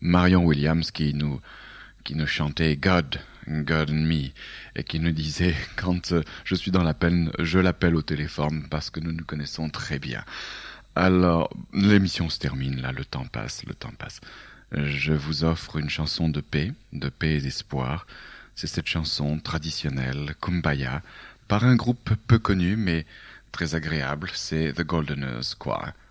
Marion Williams qui nous chantait God and Me, et qui nous disait quand je suis dans la peine, je l'appelle au téléphone parce que nous nous connaissons très bien. Alors, l'émission se termine là, le temps passe. Je vous offre une chanson de paix et d'espoir. C'est cette chanson traditionnelle, Kumbaya, par un groupe peu connu mais très agréable, c'est The Goldeners Choir.